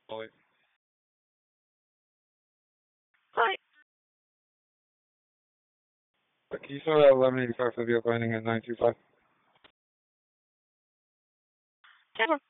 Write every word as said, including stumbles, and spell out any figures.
Wait. Hi. Can you start at eleven eighty-five for the vehicle ending at nine two five? Ten